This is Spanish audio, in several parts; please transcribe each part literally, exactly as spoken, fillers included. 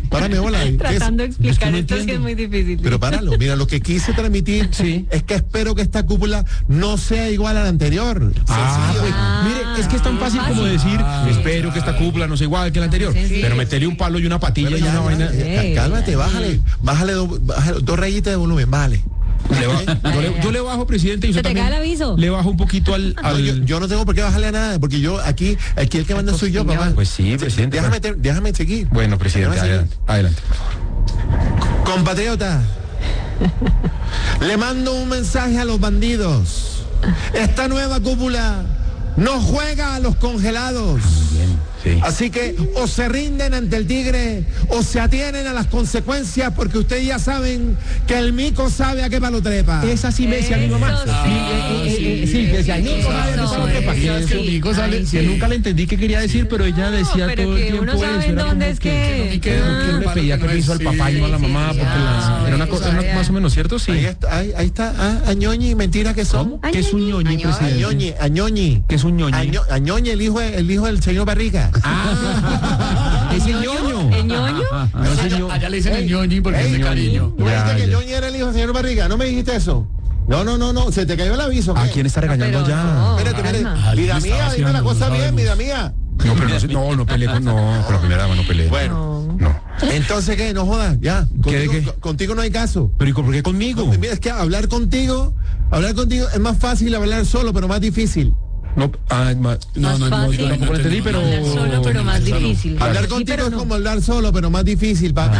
párame bola. Tratando de explicar esto es que es muy difícil. Pero páralo, mira, lo que quise transmitir sí. es que espero que esta cúpula no sea igual a la anterior. Ah, pues, Ah, mire, es que es tan fácil como decir, Ah, espero que esta cúpula no sea igual que la anterior. Sí, sí. Pero meterle un palo y una patilla Bueno, y ya, una ya, vaina. ya, Ey, cálmate, ya, bájale, bájale, do- bájale dos rayitas de volumen, vale. Le ba- yo, le, yo le bajo, presidente, y ¿Se usted te también cae el aviso? le bajo un poquito al... No, al... yo, yo no tengo por qué bajarle a nada, porque yo aquí, aquí el que manda soy yo, papá. Pues sí, presidente. Déjame, te- déjame seguir. Bueno, presidente, Déjame seguir. adelante, adelante. Compatriota, le mando un mensaje a los bandidos. Esta nueva cúpula no juega a los congelados. Sí. Así que o se rinden ante el tigre o se atienen a las consecuencias, porque ustedes ya saben que el mico sabe a qué palo trepa. Esa sí me decía mi mamá. Eso sí. Sí, eh, eh, eh, sí, que decía, Nico, Eso, sabe a qué palo trepa. eso Que es que sí. Nico sale- Ay, que sí. nunca le entendí qué quería decir, pero ella decía pero todo que el tiempo uno sabe eso. Era dónde como es que, que- y que, Ah. que uno le pedía permiso al papá y no a la Sí, mamá, sí, porque sí. la- era una Ay, cosa, era sabía. más o menos cierto, sí. Ahí está, ahí, ahí está, ah, Añoñi, mentira que son. ¿Cómo? ¿Qué es un ñoñi, Añoñi. presidente? Añoñi, Añoñi. ¿Qué es un ñoñi? Año- Añoñi, el hijo, el hijo del señor Barriga. Ah, es el ñoño. ¿El ñoño? No es el ño- Allá le dicen el ñoñi porque Ey, es de cariño. ¿Tú me Ya, dijiste que ya. Ñoñi era el hijo del señor Barriga? ¿No me dijiste eso? No, no, no, no, se te cayó el aviso. ¿A ¿qué? quién está regañando Pero ya? no. Espérate, espérate. Calma. Vida Alguien mía, está dime la vaciando, cosa no bien, sabemos. vida mía. No, pero no, se- no, no peleé con, no, con la primera dama no peleé. Bueno, No. entonces, ¿qué? No jodas, ya. ¿Qué de Contigo, qué? co- contigo no hay caso. Pero ¿y por qué conmigo? Mira, es que hablar contigo, hablar contigo es más fácil hablar solo, pero más difícil. No, ah, ma- No, no, no, fácil. yo tampoco lo entendí, pero... Hablar solo, pero más Eso no. difícil. Hablar Sí, contigo pero es no. como hablar solo, pero más difícil, papi.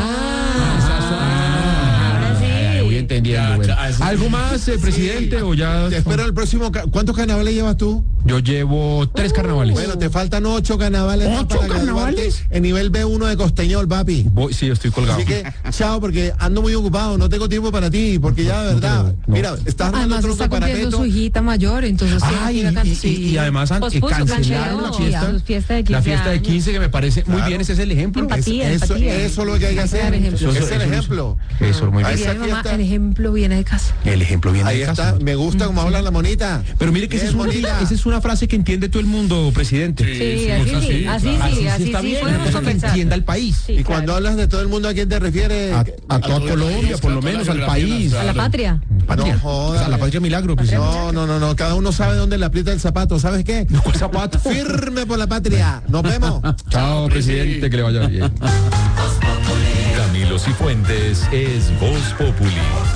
Ah, ahora Ya, sí. voy entendiendo. Ya, bueno. ya, eso- ¿Algo más, eh, presidente, o ya...? Te espero el próximo. ca- ¿Cuántos carnavales llevas tú? Yo llevo tres carnavales. Bueno, te faltan ocho carnavales más ¿Ocho para graduarte carnavales? en nivel B uno de Costeñol, papi. Voy, sí, estoy colgado. Así que, chao, porque ando muy ocupado, no tengo tiempo para ti, porque ya de verdad, No, no. mira, estás dando Además tronco está para cumpliendo Beto. su hijita mayor, entonces tiene que Ay, ir a can- y, y- sí. y además han- Pospuso, cancelaron la canceló, fiesta, sus fiestas de la quince fiesta de años. quince, que me parece muy Claro. bien, ese es el ejemplo. Empatía, eso, empatía. eso es lo que hay que Hay que hacer. dar ejemplo. Ese es Eso- el eso- ejemplo. Eso, muy A bien. esa Diría mi mamá, fiesta- el ejemplo viene de casa. El ejemplo viene Ahí de está, casa. me gusta cómo habla la monita. Pero mire que esa es, Bien una, bonita. esa es una frase que entiende todo el mundo, presidente. Sí, sí, así pues sí, así, así claro. sí, así está sí, bien, podemos una cosa que conversar. entienda el país. Sí, Y cuando claro. hablas de todo el mundo, ¿a quién te refieres? A, a toda todo el Colombia, país, por a lo toda menos, la al geografía país. A la nacional. patria. Patria. No jodas. A la patria milagro, presidente. No, no, no, no, cada uno sabe dónde le aprieta el zapato, ¿sabes qué? ¿Cuál zapato? Firme por la patria. Nos vemos. Chao, presidente, que le vaya bien. Camilo Cifuentes es Voz Populi.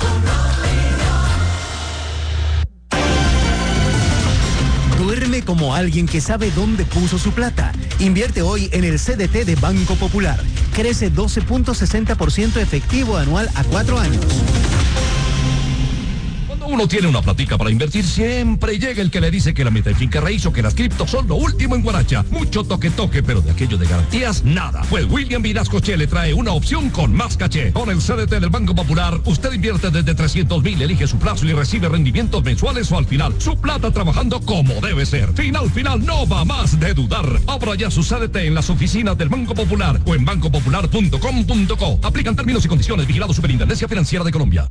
Duerme como alguien que sabe dónde puso su plata. Invierte hoy en el C D T de Banco Popular. Crece doce punto sesenta por ciento efectivo anual a cuatro años. Cuando uno tiene una platica para invertir, siempre llega el que le dice que la meta en finca raíz o que las criptos son lo último en Guaracha. Mucho toque toque, pero de aquello de garantías, nada. Pues William Vinascoche le trae una opción con más caché. Con el C D T del Banco Popular, usted invierte desde trescientos mil, elige su plazo y recibe rendimientos mensuales o al final. Su plata trabajando como debe ser. Final, final, no va más de dudar. Abra ya su C D T en las oficinas del Banco Popular o en banco popular punto com punto co. Aplican términos y condiciones. Vigilado Superintendencia Financiera de Colombia.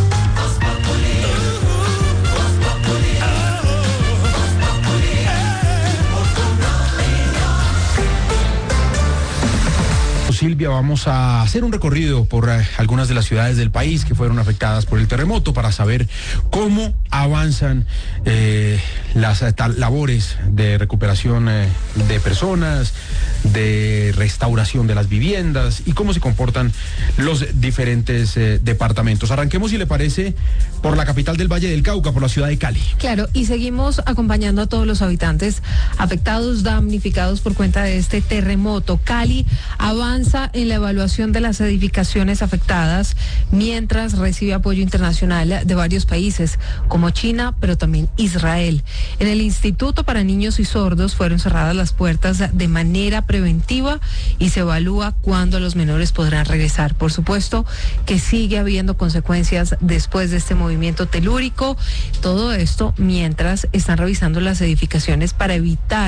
Silvia, vamos a hacer un recorrido por eh, algunas de las ciudades del país que fueron afectadas por el terremoto para saber cómo avanzan eh, las eh, tal- labores de recuperación eh, de personas, de restauración de las viviendas y cómo se comportan los diferentes eh, departamentos. Arranquemos, si le parece, por la capital del Valle del Cauca, por la ciudad de Cali. Claro, y seguimos acompañando a todos los habitantes afectados, damnificados por cuenta de este terremoto. Cali avanza en la evaluación de las edificaciones afectadas mientras recibe apoyo internacional de varios países como China, pero también Israel. En el Instituto para Niños y Sordos fueron cerradas las puertas de manera preventiva y se evalúa cuándo los menores podrán regresar. Por supuesto que sigue habiendo consecuencias después de este movimiento telúrico. Todo esto mientras están revisando las edificaciones para evitar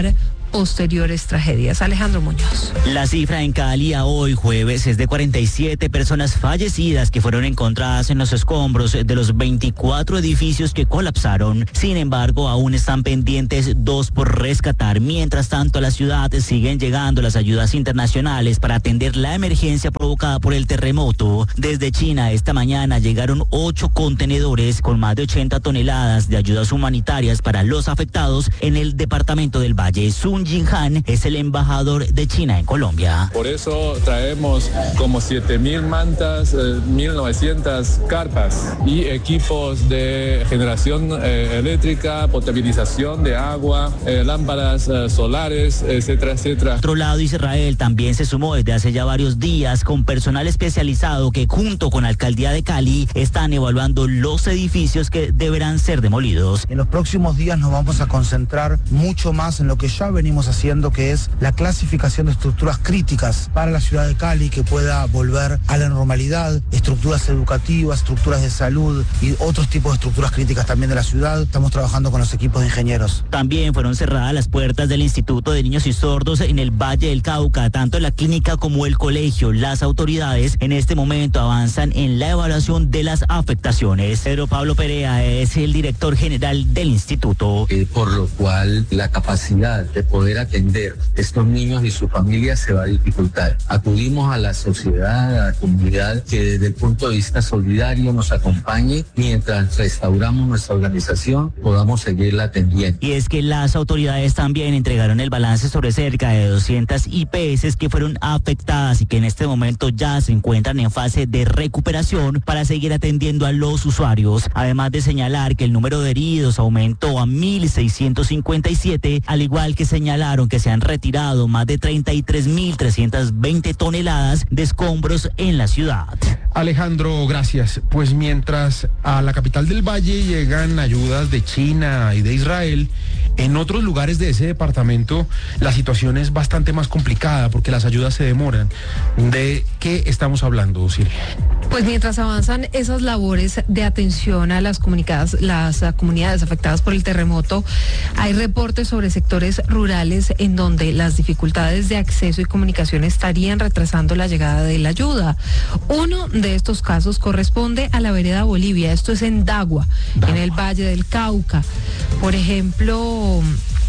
posteriores tragedias. Alejandro Muñoz. La cifra en Cali a hoy jueves es de cuarenta y siete personas fallecidas que fueron encontradas en los escombros de los veinticuatro edificios que colapsaron. Sin embargo, aún están pendientes dos por rescatar. Mientras tanto, a la ciudad siguen llegando las ayudas internacionales para atender la emergencia provocada por el terremoto. Desde China esta mañana llegaron ocho contenedores con más de ochenta toneladas de ayudas humanitarias para los afectados en el departamento del Valle. Sun Jinhan es el embajador de China en Colombia. Por eso traemos como siete mil mantas, eh, mil novecientas carpas y equipos de generación eh, eléctrica, potabilización de agua, eh, lámparas eh, solares, etcétera, etcétera. Por otro lado, Israel también se sumó desde hace ya varios días con personal especializado que junto con la alcaldía de Cali están evaluando los edificios que deberán ser demolidos. En los próximos días nos vamos a concentrar mucho más en lo que ya venimos haciendo, que es la clasificación de estructuras críticas para la ciudad de Cali, que pueda volver a la normalidad, estructuras educativas, estructuras de salud y otros tipos de estructuras críticas también de la ciudad. Estamos trabajando con los equipos de ingenieros. También fueron cerradas las puertas del Instituto de Niños y Sordos en el Valle del Cauca, tanto la clínica como el colegio. Las autoridades en este momento avanzan en la evaluación de las afectaciones. Pedro Pablo Perea es el director general del instituto. Eh, por lo cual la capacidad de poder atender estos niños y sus familias se va a dificultar. Acudimos a la sociedad, a la comunidad que desde el punto de vista solidario nos acompañe mientras restauramos nuestra organización, podamos seguirla atendiendo. Y es que las autoridades también entregaron el balance sobre cerca de doscientas I P S que fueron afectadas y que en este momento ya se encuentran en fase de recuperación para seguir atendiendo a los usuarios. Además de señalar que el número de heridos aumentó a mil seiscientos cincuenta y siete, al igual que señalaron que se han retirado más de treinta y tres mil trescientas veinte toneladas de escombros en la ciudad. Alejandro, gracias. Pues mientras a la capital del Valle llegan ayudas de China y de Israel, en otros lugares de ese departamento la situación es bastante más complicada porque las ayudas se demoran. ¿De qué estamos hablando, Silvia? Pues mientras avanzan esas labores de atención a las comunicadas, las uh, comunidades afectadas por el terremoto, hay reportes sobre sectores rurales en donde las dificultades de acceso y comunicación estarían retrasando la llegada de la ayuda. Uno de estos casos corresponde a la vereda Bolivia, esto es en Dagua, Dagua. en el Valle del Cauca. Por ejemplo,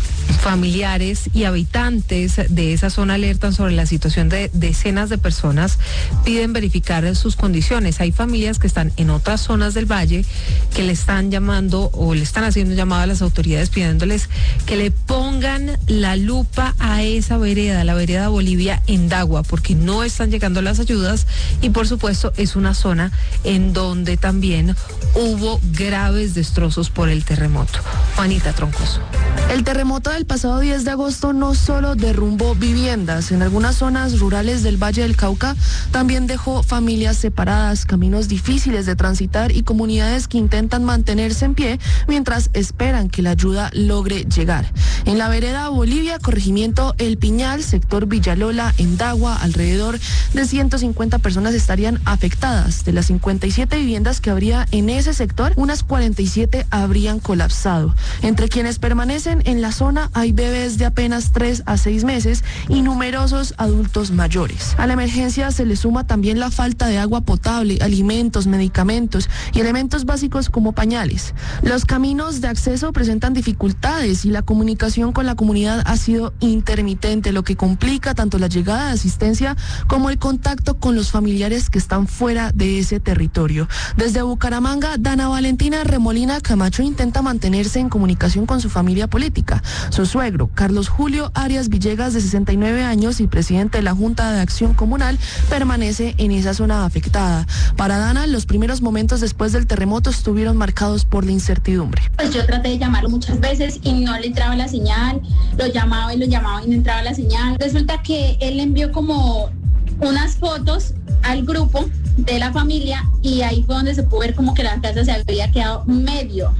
familiares y habitantes de esa zona alertan sobre la situación de decenas de personas, piden verificar sus condiciones. Hay familias que están en otras zonas del valle que le están llamando o le están haciendo llamado a las autoridades pidiéndoles que le pongan la lupa a esa vereda, la vereda Bolivia en Dagua, porque no están llegando las ayudas y por supuesto es una zona en donde también hubo graves destrozos por el terremoto. Juanita Troncoso. El terremoto del pasado diez de agosto no solo derrumbó viviendas, en algunas zonas rurales del Valle del Cauca también dejó familias separadas, caminos difíciles de transitar y comunidades que intentan mantenerse en pie mientras esperan que la ayuda logre llegar. En la vereda Bolivia, corregimiento El Piñal, sector Villalola, en Dagua, alrededor de ciento cincuenta personas estarían afectadas. De las cincuenta y siete viviendas que habría en ese sector, unas cuarenta y siete habrían colapsado. Entre quienes permanecen en la zona hay bebés de apenas tres a seis meses y numerosos adultos mayores. A la emergencia se le suma también la falta de agua potable, alimentos, medicamentos y elementos básicos como pañales. Los caminos de acceso presentan dificultades y la comunicación con la comunidad ha sido intermitente, lo que complica tanto la llegada de asistencia como el contacto con los familiares que están fuera de ese territorio. Desde Bucaramanga, Dana Valentina Remolina Camacho intenta mantenerse en comunicación con su familia política. Su suegro, Carlos Julio Arias Villegas, de sesenta y nueve años y presidente de la Junta de Acción Comunal, permanece en esa zona afectada. Para Dana, los primeros momentos después del terremoto estuvieron marcados por la incertidumbre. Pues yo traté de llamarlo muchas veces y no le entraba la señal, lo llamaba y lo llamaba y no entraba la señal. Resulta que él envió como unas fotos al grupo de la familia y ahí fue donde se pudo ver como que la casa se había quedado medio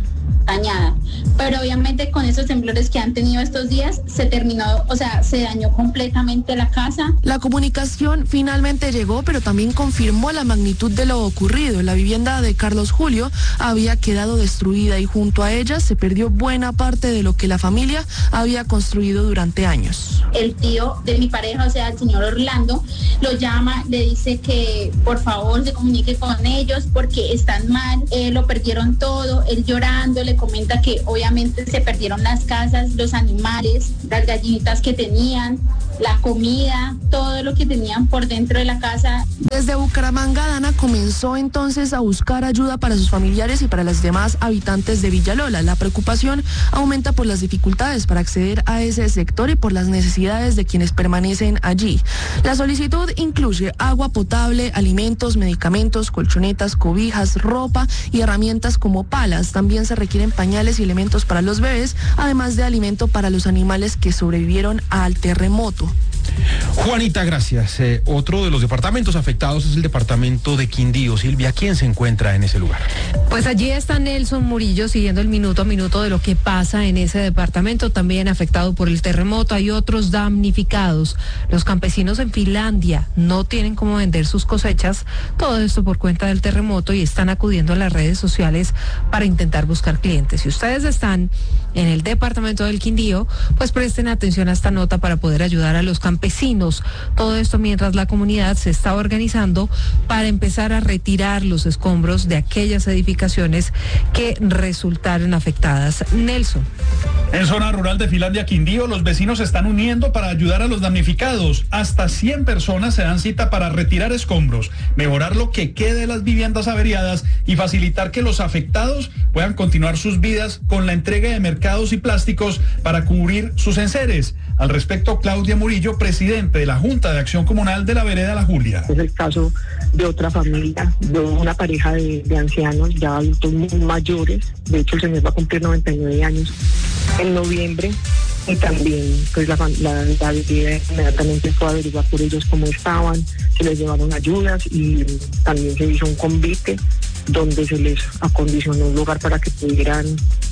dañada. Pero obviamente con esos temblores que han tenido estos días, se terminó, o sea, se dañó completamente la casa. La comunicación finalmente llegó, pero también confirmó la magnitud de lo ocurrido. La vivienda de Carlos Julio había quedado destruida y junto a ella se perdió buena parte de lo que la familia había construido durante años. El tío de mi pareja, o sea, el señor Orlando, lo llama, le dice que por favor se comunique con ellos porque están mal, eh, lo perdieron todo, él llorando, le comenta que obviamente se perdieron las casas, los animales, las gallinitas que tenían, la comida, todo lo que tenían por dentro de la casa. Desde Bucaramanga, Dana comenzó entonces a buscar ayuda para sus familiares y para los demás habitantes de Villalola. La preocupación aumenta por las dificultades para acceder a ese sector y por las necesidades de quienes permanecen allí. La solicitud incluye agua potable, alimentos, medicamentos, colchonetas, cobijas, ropa y herramientas como palas. También se requieren pañales y elementos para los bebés, además de alimento para los animales que sobrevivieron al terremoto. Juanita, gracias. Eh, otro de los departamentos afectados es el departamento de Quindío. Silvia, ¿quién se encuentra en ese lugar? Pues allí está Nelson Murillo siguiendo el minuto a minuto de lo que pasa en ese departamento, también afectado por el terremoto. Hay otros damnificados. Los campesinos en Finlandia no tienen cómo vender sus cosechas, todo esto por cuenta del terremoto, y están acudiendo a las redes sociales para intentar buscar clientes. Si ustedes están en el departamento del Quindío, pues presten atención a esta nota para poder ayudar a los campesinos. Todo esto mientras la comunidad se está organizando para empezar a retirar los escombros de aquellas edificaciones que resultaron afectadas. Nelson. En zona rural de Finlandia, Quindío, los vecinos se están uniendo para ayudar a los damnificados. Hasta cien personas se dan cita para retirar escombros, mejorar lo que quede de las viviendas averiadas y facilitar que los afectados puedan continuar sus vidas con la entrega de mercados y plásticos para cubrir sus enseres. Al respecto, Claudia Murillo, presidente de la Junta de Acción Comunal de la Vereda La Julia. Es el caso de otra familia, de una pareja de, de ancianos ya adultos muy mayores. De hecho, el señor va a cumplir noventa y nueve años en noviembre. Y también pues la, la, la vida inmediatamente fue a averiguar por ellos cómo estaban, se les llevaron ayudas y también se hizo un convite donde se les acondicionó un lugar para que pudieran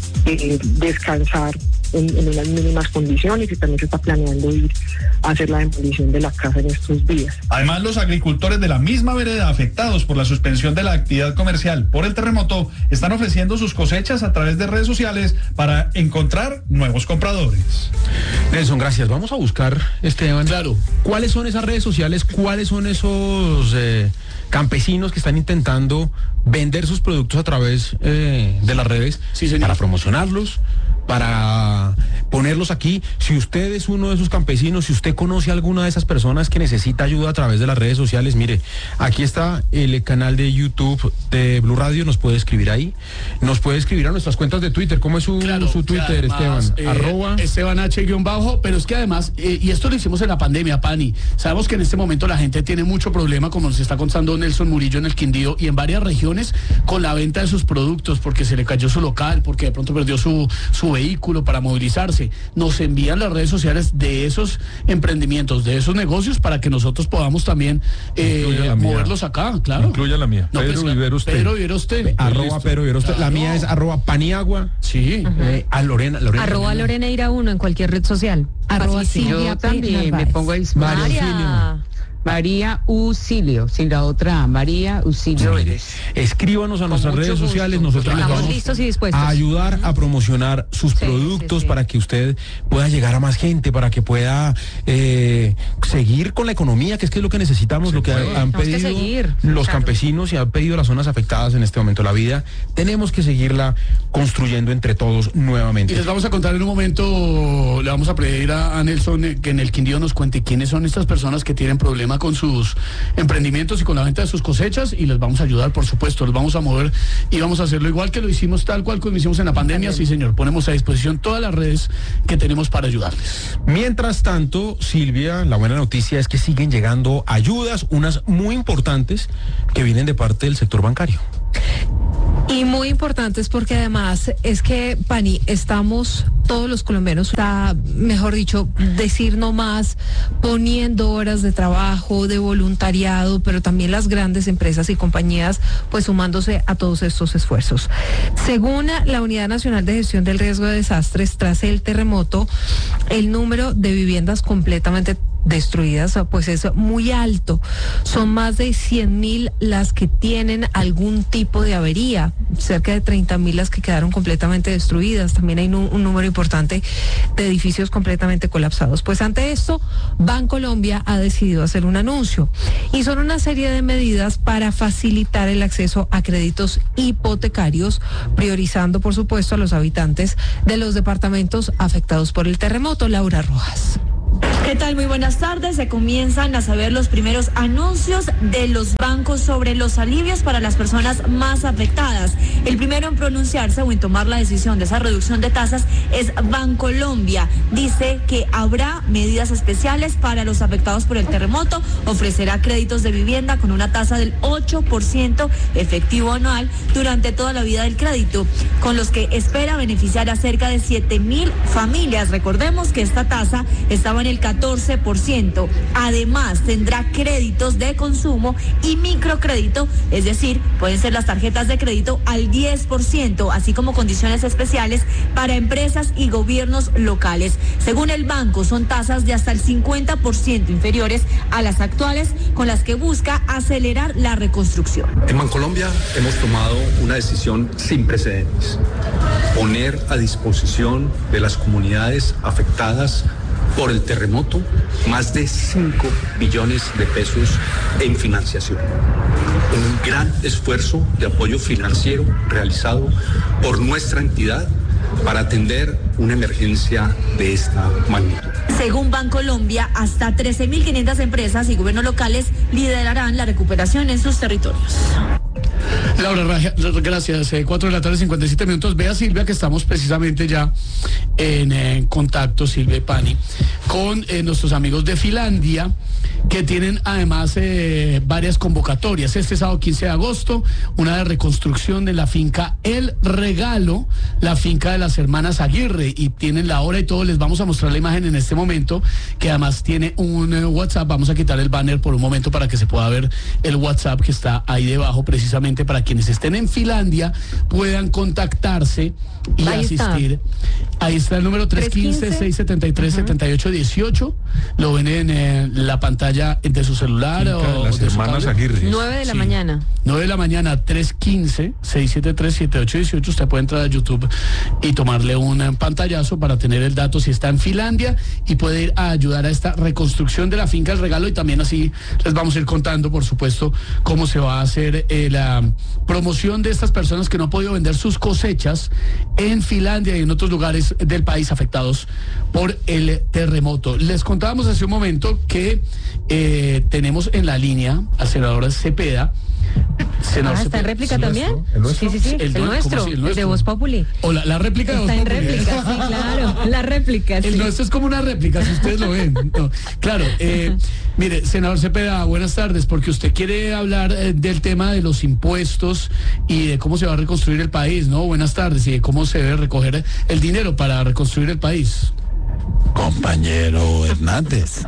eh, descansar en, en unas mínimas condiciones, y también se está planeando ir a hacer la demolición de la casa en estos días. Además, los agricultores de la misma vereda afectados por la suspensión de la actividad comercial por el terremoto están ofreciendo sus cosechas a través de redes sociales para encontrar nuevos compradores. Nelson, gracias. Vamos a buscar, Esteban. Claro. ¿Cuáles son esas redes sociales? ¿Cuáles son esos eh, campesinos que están intentando vender sus productos a través eh, de las redes, sí, señor, para promocionarlos, para ponerlos aquí? Si usted es uno de esos campesinos, si usted conoce a alguna de esas personas que necesita ayuda a través de las redes sociales, mire, aquí está el canal de YouTube de Blue Radio, nos puede escribir ahí, nos puede escribir a nuestras cuentas de Twitter. ¿Cómo es su, claro, su Twitter, además, Esteban? Eh, Arroba Esteban H guión bajo, pero es que además, eh, y esto lo hicimos en la pandemia, Pani, sabemos que en este momento la gente tiene mucho problema, como nos está contando Nelson Murillo en el Quindío y en varias regiones, con la venta de sus productos, porque se le cayó su local, porque de pronto perdió su, su vehículo para movilizarse. Nos envían las redes sociales de esos emprendimientos, de esos negocios, para que nosotros podamos también eh, moverlos acá, claro. Incluya la mía. No, Pedro pues, Viveros Pedro Viveros Tele. Arroba Pedro Viveros Tele. La mía es arroba Paniagua. Sí. Eh, a Lorena, Lorena. Arroba Lorena Ira uno en cualquier red social. Arroba Silvia Yo también P. me pongo ahí. María. María Ucilio, sin la otra A, María Ucilio. Sí, mire, escríbanos a nuestras redes gusto. sociales, nosotros les Estamos vamos listos y dispuestos a ayudar a promocionar sus Sí, productos, sí, sí. para que usted pueda llegar a más gente, para que pueda eh, seguir con la economía, que es que es lo que necesitamos, lo que puede. han Tenemos que pedido seguir, los claro. campesinos y han pedido las zonas afectadas en este momento de la vida. Tenemos que seguirla construyendo entre todos nuevamente. Y les vamos a contar en un momento, le vamos a pedir a, a Nelson eh, que en el Quindío nos cuente quiénes son estas personas que tienen problema con sus emprendimientos y con la venta de sus cosechas, y les vamos a ayudar, por supuesto, los vamos a mover y vamos a hacerlo igual que lo hicimos, tal cual como hicimos en la pandemia. Sí, señor, ponemos a disposición todas las redes que tenemos para ayudarles. Mientras tanto, Silvia, la buena noticia es que siguen llegando ayudas, unas muy importantes que vienen de parte del sector bancario. Y muy importante es porque además es que, Pani, estamos todos los colombianos, está, mejor dicho, decir no más, poniendo horas de trabajo, de voluntariado, pero también las grandes empresas y compañías, pues sumándose a todos estos esfuerzos. Según la Unidad Nacional de Gestión del Riesgo de Desastres, tras el terremoto, el número de viviendas completamente destruidas pues es muy alto. Son más de cien mil las que tienen algún tipo de avería, cerca de treinta mil las que quedaron completamente destruidas. También hay un, un número importante de edificios completamente colapsados. Pues ante esto, Bancolombia ha decidido hacer un anuncio y son una serie de medidas para facilitar el acceso a créditos hipotecarios, priorizando por supuesto a los habitantes de los departamentos afectados por el terremoto. Laura Rojas. ¿Qué tal? Muy buenas tardes. Se comienzan a saber los primeros anuncios de los bancos sobre los alivios para las personas más afectadas. El primero en pronunciarse o en tomar la decisión de esa reducción de tasas es Bancolombia. Dice que habrá medidas especiales para los afectados por el terremoto, ofrecerá créditos de vivienda con una tasa del ocho por ciento efectivo anual durante toda la vida del crédito, con los que espera beneficiar a cerca de siete mil familias. Recordemos que esta tasa estaba en el catorce por ciento. Además, tendrá créditos de consumo y microcrédito, es decir, pueden ser las tarjetas de crédito al diez por ciento, así como condiciones especiales para empresas y gobiernos locales. Según el banco, son tasas de hasta el cincuenta por ciento inferiores a las actuales, con las que busca acelerar la reconstrucción. En Bancolombia hemos tomado una decisión sin precedentes: poner a disposición de las comunidades afectadas por el terremoto más de cinco billones de pesos en financiación. Un gran esfuerzo de apoyo financiero realizado por nuestra entidad para atender una emergencia de esta magnitud. Según Bancolombia, hasta trece mil quinientas empresas y gobiernos locales liderarán la recuperación en sus territorios. Laura, gracias. Eh, cuatro de la tarde, cincuenta y siete minutos. Vea, Silvia, que estamos precisamente ya en, en contacto, Silvia y Pani, con eh, nuestros amigos de Finlandia, que tienen además eh, varias convocatorias. Este sábado quince de agosto, una de reconstrucción de la finca El Regalo, la finca de las hermanas Aguirre, y tienen la hora y todo. Les vamos a mostrar la imagen en este momento, que además tiene un eh, WhatsApp. Vamos a quitar el banner por un momento para que se pueda ver el WhatsApp que está ahí debajo, precisamente para quienes estén en Finlandia puedan contactarse y ahí asistir. Está. Ahí está el número tres uno cinco, seis siete tres, siete ocho uno ocho. Lo ven en eh, la pantalla de su celular. Finca o de las de hermanas Aguirre. nueve de la Sí. mañana. nueve de la mañana, tres uno cinco, seis siete tres, siete ocho uno ocho. Usted puede entrar a YouTube y tomarle un pantallazo para tener el dato si está en Finlandia y puede ir a ayudar a esta reconstrucción de la finca El Regalo, y también así les vamos a ir contando, por supuesto, cómo se va a hacer eh, la promoción de estas personas que no han podido vender sus cosechas en Finlandia y en otros lugares del país afectados por el terremoto. Les contábamos hace un momento que eh, tenemos en la línea al senador Cepeda. Senador ah, ¿está en réplica también? Sí, sí, sí, el, el, nuestro, así, el nuestro, nuestro, el de Voz Populi. O la, la réplica de Voz Está Populi. en réplica, sí, claro, la réplica, sí. El nuestro es como una réplica, si ustedes lo ven. No, claro, eh, mire, senador Cepeda, buenas tardes, porque usted quiere hablar eh, del tema de los impuestos y de cómo se va a reconstruir el país, ¿no? Buenas tardes, y de cómo se debe recoger el dinero para reconstruir el país. Compañero Hernández.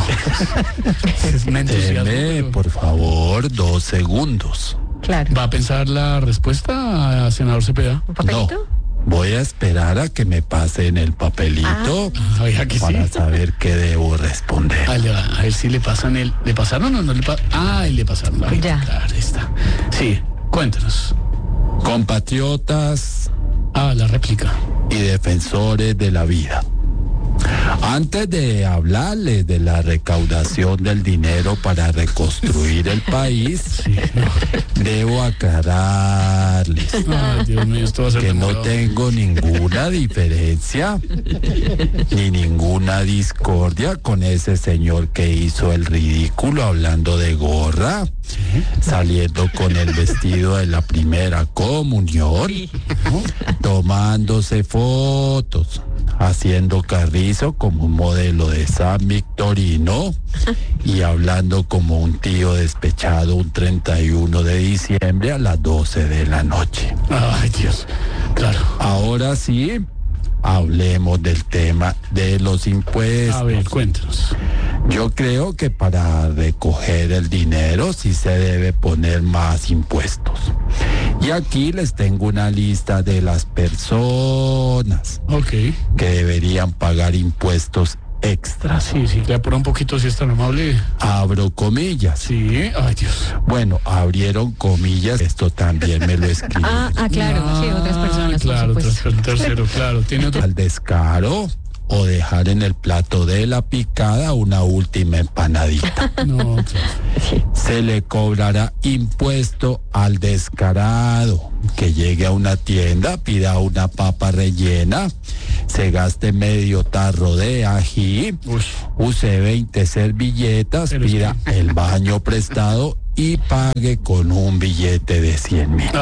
Me entusiasmo, Deme, pero... por favor, dos segundos. Claro. ¿Va a pensar la respuesta, senador Cepeda? ¿Un papelito? No. Voy a esperar a que me pasen el papelito ah, que para sí. saber qué debo responder. Ah, a ver si le pasan el... ¿Le pasaron o no le pasaron? Ah, le pasaron. Ahí, ya. Claro, está. Sí, cuéntanos. Compatriotas. Ah, la réplica. Y defensores de la vida. Antes de hablarles de la recaudación del dinero para reconstruir el país, sí, no. debo aclararles Ay, Dios mío, esto va a ser que demorado. no tengo ninguna diferencia ni ninguna discordia con ese señor que hizo el ridículo hablando de gorra, ¿sí? Saliendo con el vestido de la primera comunión, ¿no? Tomándose fotos, haciendo carrizo como un modelo de San Victorino y hablando como un tío despechado un treinta y uno de diciembre a las doce de la noche. Ay, Dios, claro. Ahora sí, hablemos del tema de los impuestos. A ver, cuéntanos. Yo creo que para recoger el dinero sí se debe poner más impuestos. Y aquí les tengo una lista de las personas okay. que deberían pagar impuestos extras. Sí, sí, le apura un poquito si es tan amable. Abro comillas. Sí, ay Dios. Bueno, abrieron comillas, esto también me lo escribí. Ah, ah, claro, ah, sí, otras personas, claro, por supuesto. Otras, tercero, claro, tiene otro. Al descaro o dejar en el plato de la picada una última empanadita. No, claro. Se le cobrará impuesto al descarado que llegue a una tienda, pida una papa rellena, se gaste medio tarro de ají, Uy. use veinte servilletas, Pero pida es que... el baño prestado y pague con un billete de cien mil.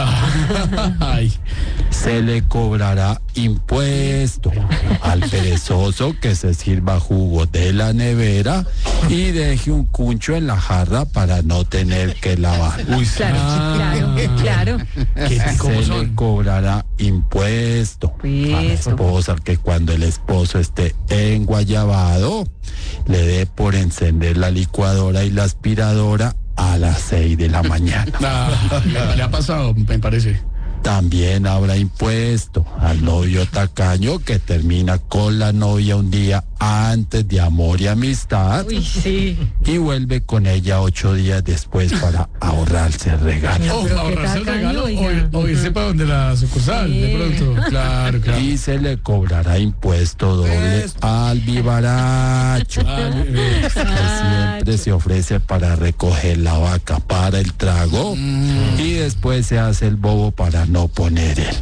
Ay. Se le cobrará impuesto al perezoso que se sirva jugo de la nevera y deje un cuncho en la jarra para no tener que lavar. Uy, claro, ah, claro, claro. Se son? le cobrará impuesto a la esposa que cuando el esposo esté enguayabado le dé por encender la licuadora y la aspiradora a las seis de la mañana. Ah, le, le ha pasado, me parece. También habrá impuesto al novio tacaño que termina con la novia un día antes de amor y amistad. Uy, sí. Y vuelve con ella ocho días después para ahorrarse el regalo. Oh, ahorrarse el regalo o, o irse para donde la sucursal, sí. de pronto. Claro, claro. Y se le cobrará impuesto doble Esto. al vivaracho, que siempre se ofrece para recoger la vaca para el trago mm. y después se hace el bobo para no poner él.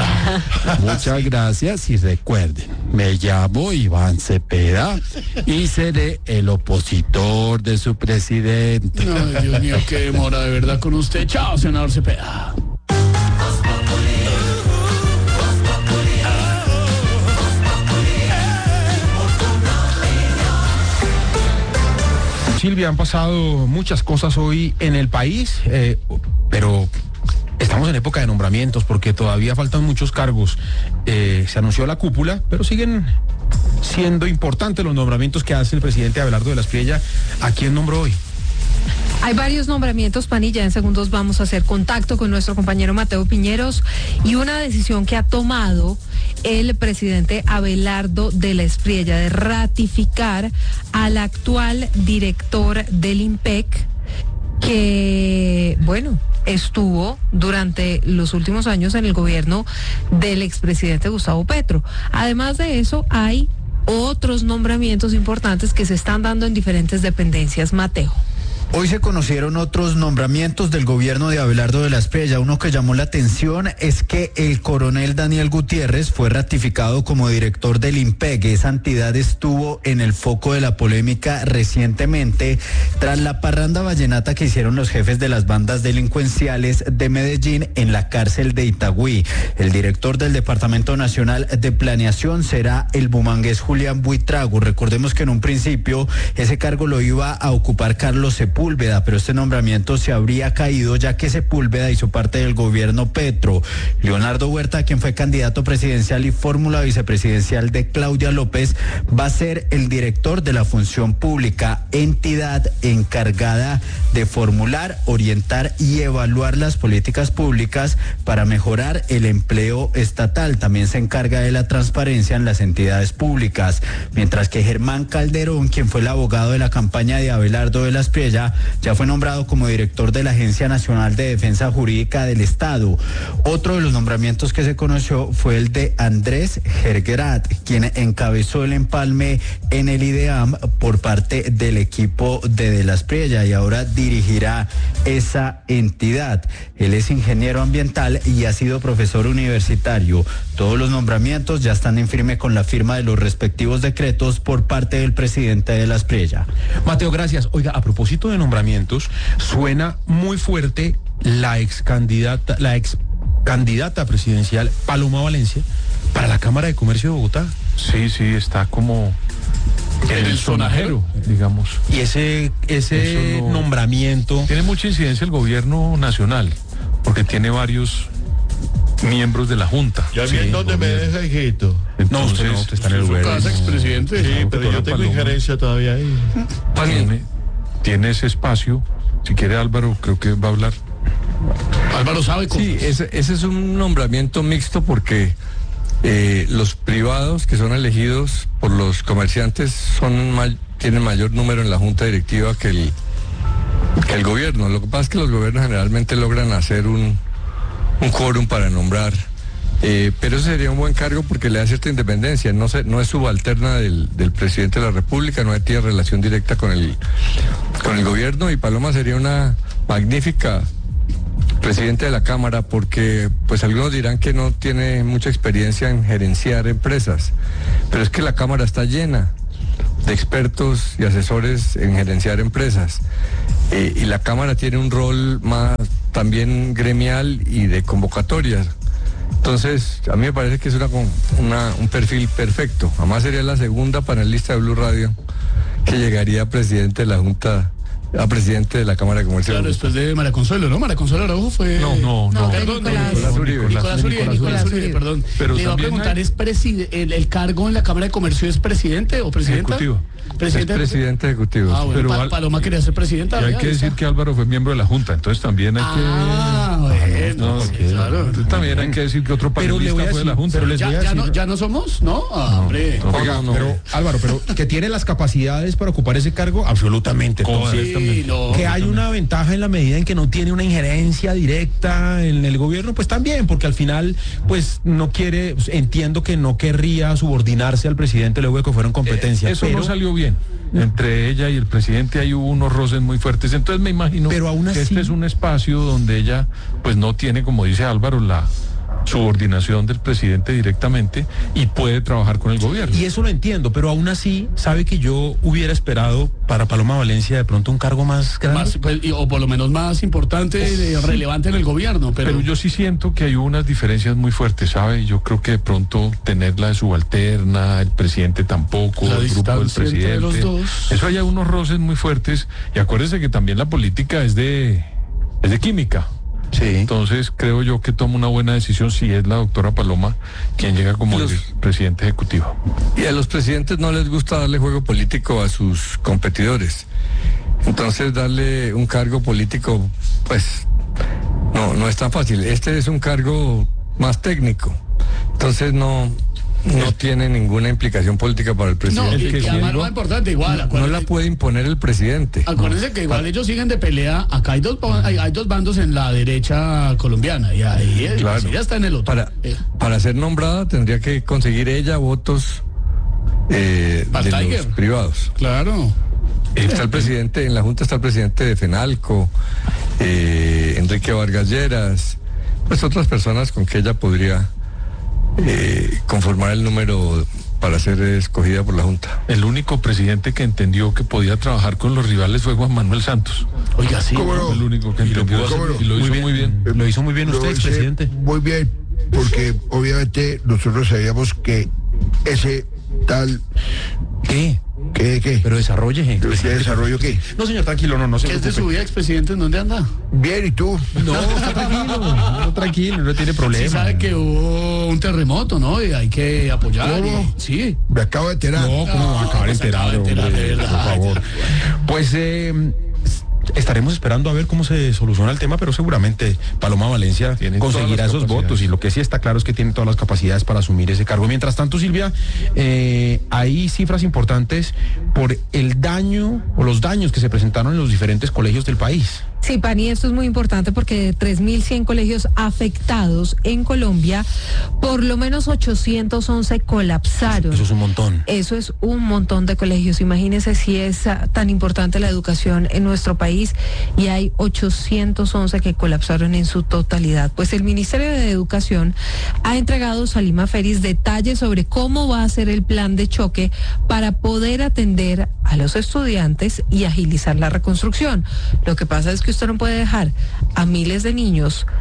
Muchas gracias y recuerden, me llamo Iván Cepeda y seré el opositor de su presidente. Ay, Dios mío, qué demora de verdad con usted. Chao, senador Cepeda. Silvia, han pasado muchas cosas hoy en el país, eh, pero estamos en época de nombramientos porque todavía faltan muchos cargos. Eh, se anunció la cúpula, pero siguen siendo importantes los nombramientos que hace el presidente Abelardo de la Espriella. ¿A quién nombró hoy? Hay varios nombramientos, Panilla. En segundos vamos a hacer contacto con nuestro compañero Mateo Piñeros y una decisión que ha tomado el presidente Abelardo de la Espriella de ratificar al actual director del IMPEC, que, bueno, estuvo durante los últimos años en el gobierno del expresidente Gustavo Petro. Además de eso, hay otros nombramientos importantes que se están dando en diferentes dependencias. Mateo. Hoy se conocieron otros nombramientos del gobierno de Abelardo de la Espriella. Uno que llamó la atención es que el coronel Daniel Gutiérrez fue ratificado como director del IMPEC. Esa entidad estuvo en el foco de la polémica recientemente tras la parranda vallenata que hicieron los jefes de las bandas delincuenciales de Medellín en la cárcel de Itagüí. El director del Departamento Nacional de Planeación será el bumangués Julián Buitrago. Recordemos que en un principio ese cargo lo iba a ocupar Carlos Sepúlveda. Sepúlveda, pero este nombramiento se habría caído ya que Sepúlveda hizo parte del gobierno Petro. Leonardo Huerta, quien fue candidato presidencial y fórmula vicepresidencial de Claudia López, va a ser el director de la función pública, entidad encargada de formular, orientar y evaluar las políticas públicas para mejorar el empleo estatal. También se encarga de la transparencia en las entidades públicas, mientras que Germán Calderón, quien fue el abogado de la campaña de Abelardo de la Espriella, ya fue nombrado como director de la Agencia Nacional de Defensa Jurídica del Estado. Otro de los nombramientos que se conoció fue el de Andrés Gergerat, quien encabezó el empalme en el IDEAM por parte del equipo de De la Espriella y ahora dirigirá esa entidad. Él es ingeniero ambiental y ha sido profesor universitario. Todos los nombramientos ya están en firme con la firma de los respectivos decretos por parte del presidente de la Espriella. Mateo, gracias. Oiga, a propósito de nombramientos, suena muy fuerte la ex candidata, la ex candidata presidencial Paloma Valencia para la Cámara de Comercio de Bogotá. Sí, sí, está como en el sonajero, digamos. Y ese, ese no, nombramiento... Tiene mucha incidencia el gobierno nacional, porque tiene varios miembros de la Junta. ¿Ya bien dónde me deja, hijito? Entonces, no, usted no, usted está en el gobierno. Casa expresidente. Sí, no, pero yo tengo Paloma. injerencia todavía ahí. Tiene, tiene ese espacio. Si quiere Álvaro, creo que va a hablar. Álvaro sabe cosas. Sí, ese, ese es un nombramiento mixto porque eh, los privados que son elegidos por los comerciantes son may- tienen mayor número en la junta directiva que el, que el gobierno. Lo que pasa es que los gobiernos generalmente logran hacer un, un quórum para nombrar, eh, pero ese sería un buen cargo porque le da cierta independencia. No, se, no es subalterna del, del presidente de la República, no tiene relación directa con el, con el gobierno, y Paloma sería una magnífica presidente de la Cámara porque pues algunos dirán que no tiene mucha experiencia en gerenciar empresas, pero es que la Cámara está llena de expertos y asesores en gerenciar empresas, eh, y la Cámara tiene un rol más también gremial y de convocatorias. Entonces a mí me parece que es una, una, un perfil perfecto. Además sería la segunda panelista de Blue Radio que llegaría a presidente de la Junta, a presidente de la Cámara de Comercio. Claro, después de María Consuelo, ¿no? María Consuelo Araujo fue... No, no, no. Perdón, Nicolás. Nicolás Uribe. Nicolás Uribe, Nicolás Uribe, perdón. Pero Le iba a también preguntar, hay- ¿es preside- el, el cargo en la Cámara de Comercio es presidente o presidenta? Ejecutivo. ¿Presidente? Es presidente ejecutivo. Ah, bueno, Pero Pa- al- Paloma quería ser presidenta. Y hay ya, que ya decir está. que Álvaro fue miembro de la Junta, entonces también hay que... Ah, bueno, No, sí, porque- claro. También hay que decir que otro Pero le panelista voy a fue de la decir- Junta. pero les voy ¿Ya, a ya, decir- no, ¿Ya no somos? ¿No? Ah, hombre. no. Oiga, no. pero Álvaro, pero que tiene las capacidades para ocupar ese cargo, absolutamente todas. Sí, no. Que hay una ventaja en la medida en que no tiene una injerencia directa en el gobierno, pues también, porque al final, pues no quiere, pues, entiendo que no querría subordinarse al presidente luego de que fueron competencia. Eh, Eso pero, no salió bien. Entre ella y el presidente ahí hubo unos roces muy fuertes. Entonces me imagino Pero aún que así- este es un espacio donde ella pues no tiene, como dice Álvaro, la subordinación del presidente directamente y puede trabajar con el gobierno. Y eso lo entiendo, pero aún así, sabe que yo hubiera esperado para Paloma Valencia de pronto un cargo más grande. Más, pues, y- o por lo menos más importante, eh, relevante en el gobierno. Pero, Pero yo sí siento que hay unas diferencias muy fuertes, ¿sabe? Yo creo que de pronto tenerla de subalterna, el presidente tampoco, La el grupo del distancia entre presidente. los dos. Eso hay unos roces muy fuertes. Y acuérdese que también la política es de, es de química. Sí. Entonces creo yo que toma una buena decisión si es la doctora Paloma quien llega como Los- el presidente ejecutivo. Y a los presidentes no les gusta darle juego político a sus competidores. Entonces darle un cargo político, pues, no, no es tan fácil. Este es un cargo más técnico. Entonces no, no tiene ninguna implicación política para el no, presidente. y, y además lo más importante, igual, No acuérdense, la puede imponer el presidente. acuérdense que igual ellos siguen de pelea. Acá hay dos, hay, hay dos bandos en la derecha colombiana y ahí el- Claro. sí, ya está en el otro. Para, Eh, para ser nombrada tendría que conseguir ella votos eh, Para de los Tiger. privados. claro. Está el presidente, en la Junta está el presidente de FENALCO, eh, Enrique Vargas Lleras, pues otras personas con que ella podría eh, conformar el número para ser escogida por la Junta. El único presidente que entendió que podía trabajar con los rivales fue Juan Manuel Santos. Oiga, sí. ¿Cómo no? El único que Y lo entendió pudo eso, hacer, y lo hizo muy bien. Lo hizo muy bien usted, Lo hice expresidente. Muy bien, porque obviamente nosotros sabíamos que ese tal... ¿Qué? ¿Qué? ¿Qué? Pero desarrolle. ¿De desarrollo qué? No, señor, tranquilo, no, no se ¿Qué es de su preocupe. vida, expresidente? ¿En dónde anda? Bien, ¿y tú? No, está tranquilo, no, tranquilo, no tiene problema. Sí sabe que hubo un terremoto, ¿no? Y hay que apoyar. ¿Cómo? y- sí. Me acabo de enterar. No, ¿cómo va a acabar No, se acaba enterado, de enterar, hombre? de verdad. Por favor. Pues eh, estaremos esperando a ver cómo se soluciona el tema, pero seguramente Paloma Valencia Tiene todas conseguirá las esos capacidades. votos y lo que sí está claro es que tiene todas las capacidades para asumir ese cargo. Mientras tanto, Silvia, eh, hay cifras importantes por el daño o los daños que se presentaron en los diferentes colegios del país. Sí, Pani, esto es muy importante porque de tres mil cien colegios afectados en Colombia, por lo menos ochocientos once colapsaron. Eso es un montón. Eso es un montón de colegios. Imagínense si es ah, tan importante la educación en nuestro país y hay ochocientos once que colapsaron en su totalidad. Pues el Ministerio de Educación ha entregado, Salima Feris, detalles sobre cómo va a ser el plan de choque para poder atender a los estudiantes y agilizar la reconstrucción. Lo que pasa es que usted no puede dejar a miles de niños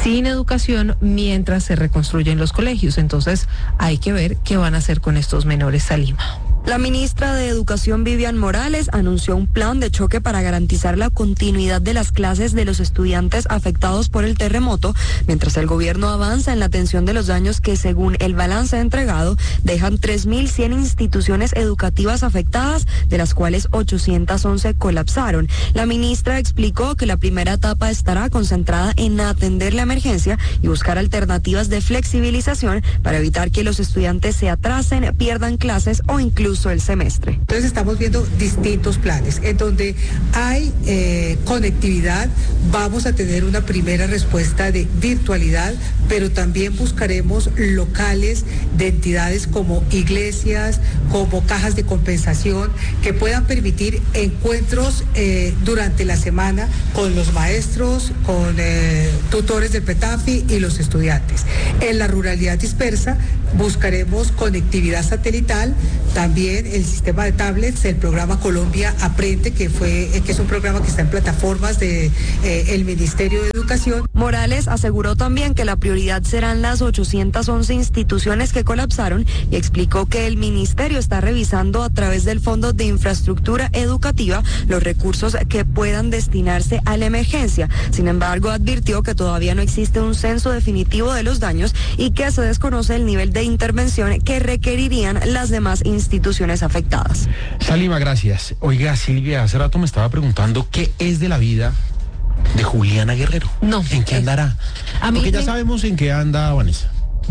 sin educación mientras se reconstruyen los colegios. Entonces hay que ver qué van a hacer con estos menores a Lima. La ministra de Educación, Vivian Morales, anunció un plan de choque para garantizar la continuidad de las clases de los estudiantes afectados por el terremoto, mientras el gobierno avanza en la atención de los daños que, según el balance entregado, dejan tres mil cien instituciones educativas afectadas, de las cuales ochocientas once colapsaron. La ministra explicó que la primera etapa estará concentrada en atender la emergencia y buscar alternativas de flexibilización para evitar que los estudiantes se atrasen, pierdan clases o incluso el semestre. Entonces estamos viendo distintos planes. En donde hay eh, conectividad, vamos a tener una primera respuesta de virtualidad, pero también buscaremos locales de entidades como iglesias, como cajas de compensación, que puedan permitir encuentros eh, durante la semana con los maestros, con eh, tutores del PETAFI y los estudiantes. En la ruralidad dispersa buscaremos conectividad satelital, también el sistema de tablets, el programa Colombia Aprende, que fue que es un programa que está en plataformas de eh, el Ministerio de Educación. Morales aseguró también que la prioridad serán las ochocientas once instituciones que colapsaron y explicó que el ministerio está revisando a través del Fondo de Infraestructura Educativa los recursos que puedan destinarse a la emergencia. Sin embargo, advirtió que todavía no existe un censo definitivo de los daños y que se desconoce el nivel de intervención que requerirían las demás instituciones afectadas. Salima, gracias. Oiga, Silvia, hace rato me estaba preguntando qué es de la vida de Juliana Guerrero. No. ¿En qué andará? A mí Porque ya me... sabemos en qué anda Vanessa.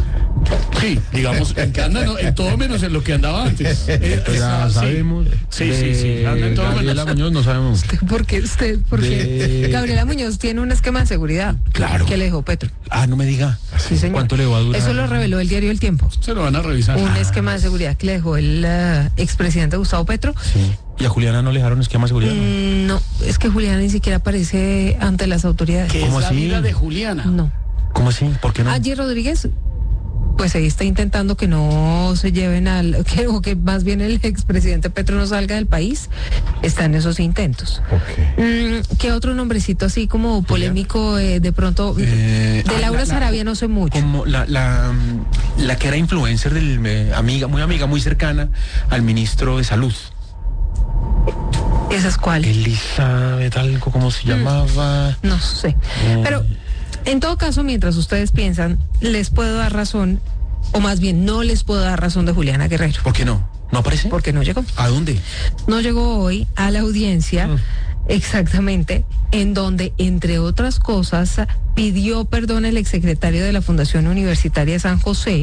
Sí, digamos, en que anda, no, en todo menos en lo que andaba antes. Eh, ya esa, sabemos. Sí, sí, sí, anda en todo Gabriela menos. Muñoz no sabemos. ¿Por qué usted? Porque De- Gabriela Muñoz tiene un esquema de seguridad. Claro. Que le dejó Petro. Ah, no me diga. Sí, señor. ¿Cuánto le va a durar? Eso lo reveló el diario El Tiempo. Se lo van a revisar. Un esquema de seguridad que le dejó el uh, expresidente Gustavo Petro. Sí. ¿Y a Juliana no le dejaron esquema de seguridad? Mm, no, es que Juliana ni siquiera aparece ante las autoridades. ¿Qué es ¿Cómo la así? vida de Juliana? No. ¿Cómo así? ¿Por qué no? Ayer Rodríguez, pues ahí está intentando que no se lleven al, que, o que más bien el expresidente Petro no salga del país. Está en esos intentos. Okay. Mm, ¿Qué otro nombrecito así como polémico eh, de pronto? Eh, de ah, Laura la- la- Sarabia no sé mucho. Como la, la, la que era influencer del eh, amiga, muy amiga, muy cercana al ministro de Salud. ¿Esa es cuál? Elizabeth, algo, ¿cómo se llamaba? No sé. Eh, Pero en todo caso, mientras ustedes piensan, les puedo dar razón, o más bien no les puedo dar razón de Juliana Guerrero. ¿Por qué no? ¿No aparece? Porque no llegó. ¿A dónde? No llegó hoy a la audiencia, Mm. exactamente, en donde, entre otras cosas, pidió perdón el exsecretario de la Fundación Universitaria San José,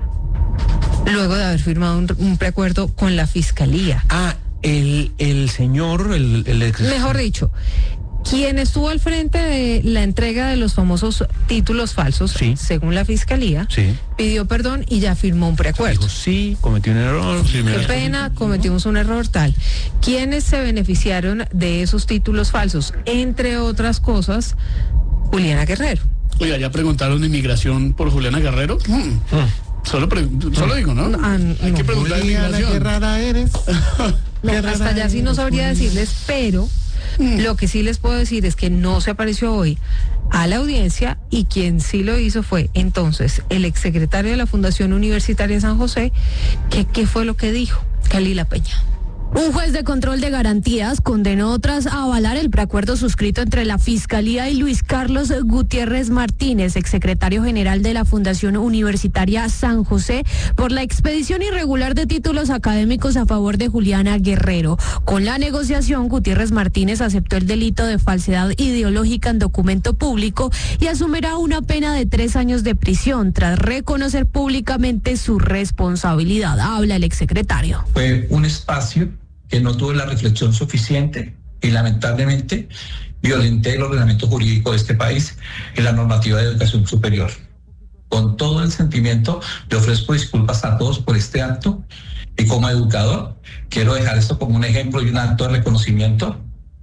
luego de haber firmado un, un preacuerdo con la Fiscalía. Ah, el, el señor, el, el ex- Mejor dicho, quien estuvo al frente de la entrega de los famosos títulos falsos, Sí. según la Fiscalía, Sí. pidió perdón y ya firmó un preacuerdo. Dijo, sí, cometí un error. sí, me- Qué pena, cometimos un error tal. ¿Quiénes se beneficiaron de esos títulos falsos? Entre otras cosas, Juliana Guerrero. Oiga, ya preguntaron de inmigración por Juliana Guerrero. Mm. Solo, pre- solo digo, ¿no? Ah, Hay no. que preguntar de Juliana, qué inmigración. rara eres. No, Qué hasta rara allá sí no eres, sabría Juliana. decirles, pero lo que sí les puedo decir es que no se apareció hoy a la audiencia y quien sí lo hizo fue entonces el exsecretario de la Fundación Universitaria San José, que qué fue lo que dijo, Kalila Peña. Un juez de control de garantías condenó tras avalar el preacuerdo suscrito entre la Fiscalía y Luis Carlos Gutiérrez Martínez, exsecretario general de la Fundación Universitaria San José, por la expedición irregular de títulos académicos a favor de Juliana Guerrero. Con la negociación, Gutiérrez Martínez aceptó el delito de falsedad ideológica en documento público y asumirá una pena de tres años de prisión tras reconocer públicamente su responsabilidad. Habla el exsecretario. Fue un espacio que no tuve la reflexión suficiente y lamentablemente violenté el ordenamiento jurídico de este país y la normativa de educación superior. Con todo el sentimiento, le ofrezco disculpas a todos por este acto y como educador quiero dejar esto como un ejemplo y un acto de reconocimiento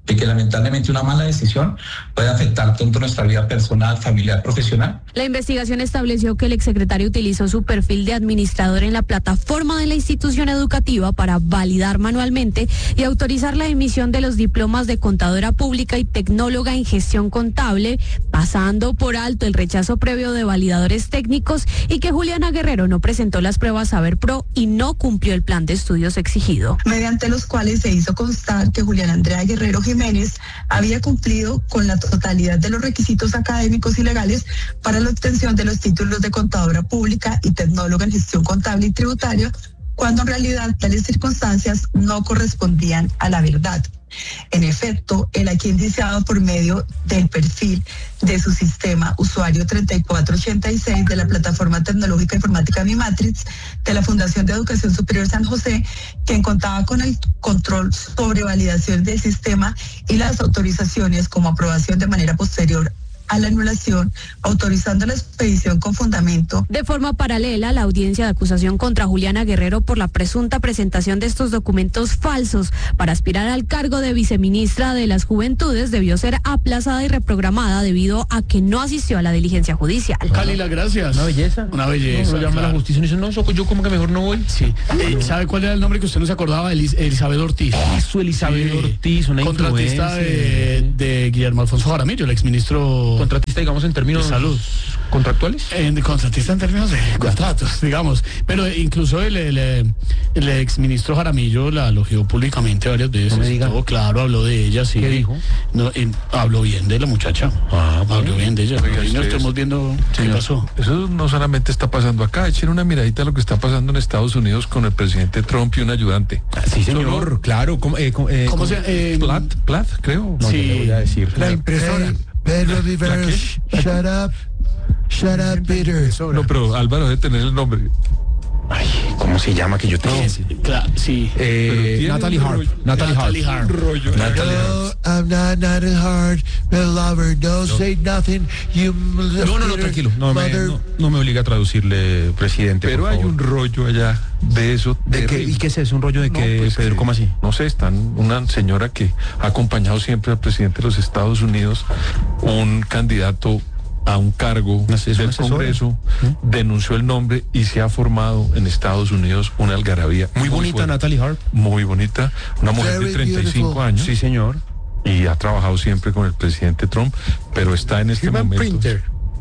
de que lamentablemente una mala decisión puede afectar tanto nuestra vida personal, familiar, profesional. La investigación estableció que el exsecretario utilizó su perfil de administrador en la plataforma de la institución educativa para validar manualmente y autorizar la emisión de los diplomas de contadora pública y tecnóloga en gestión contable, pasando por alto el rechazo previo de validadores técnicos y que Juliana Guerrero no presentó las pruebas Saber Pro y no cumplió el plan de estudios exigido. Mediante los cuales se hizo constar que Juliana Andrea Guerrero Jiménez había cumplido con la totalidad de los requisitos académicos y legales para la obtención de los títulos de contadora pública y tecnóloga en gestión contable y tributaria, cuando en realidad tales circunstancias no correspondían a la verdad. En efecto, el aquí indiciado por medio del perfil de su sistema usuario treinta y cuatro ochenta y seis de la plataforma tecnológica informática Mi Matrix de la Fundación de Educación Superior San José, quien contaba con el control sobre validación del sistema y las autorizaciones como aprobación de manera posterior a la anulación, autorizando la expedición con fundamento. De forma paralela, la audiencia de acusación contra Juliana Guerrero por la presunta presentación de estos documentos falsos para aspirar al cargo de viceministra de las Juventudes debió ser aplazada y reprogramada debido a que no asistió a la diligencia judicial. Cali, las gracias. Una belleza. Una belleza. No, llama claro. a la justicia y dice, no, yo como que mejor no voy. Sí. Eh, ¿Sabe cuál era el nombre que usted no se acordaba? Elis, Elizabeth Ortiz. Eso, Elizabeth Sí. Ortiz, una Contratista influencer. de, de Guillermo Alfonso Jaramillo, el exministro. Contratista, digamos, en términos de salud. ¿Contractuales? En, contratista en términos de contratos, digamos. Pero eh, incluso el, el, el exministro Jaramillo la elogió públicamente varias veces. No me diga. Todo claro, habló de ella, sí. ¿Qué dijo? No, eh, habló bien de la muchacha. Ah, habló bueno. bien de ella. Oiga, Hoy no ustedes- estamos viendo qué Señor, pasó. Eso no solamente está pasando acá, echen una miradita a lo que está pasando en Estados Unidos con el presidente Trump y un ayudante. Sí, señor, claro. ¿Cómo, eh, cómo, eh, ¿Cómo cómo- se eh, Platt, Platt, creo. No, Sí. yo le voy a decir. La impresora. Pedro Viveros, shut up. Shut up, Peter. No, pero Álvaro debe tener el nombre. Ay, ¿cómo se llama que yo te Sí, sí, claro, sí. Eh, Pero tiene Natalie un Hart. rollo. Natalie Hart. Natalie Hart. Rollo. Natalie No, I'm not not a hard lover. Don't say nothing. You No, no, no, tranquilo. No me, mother. no, no me obliga a traducirle, presidente. Pero por hay favor. un rollo allá de eso. ¿De qué, terrible. ¿Y qué es eso? ¿Un rollo de No, qué, pues Pedro? que, ¿Cómo así? No sé, están una señora que ha acompañado siempre al presidente de los Estados Unidos, un candidato a un cargo Una- es una del asesora. Congreso, denunció el nombre y se ha formado en Estados Unidos una algarabía. Muy bonita, fuerte. Natalie Hart. Muy bonita, una mujer de Very treinta y cinco beautiful. años Sí, señor. y ha trabajado siempre con el presidente Trump, pero está en este Human momento. printer.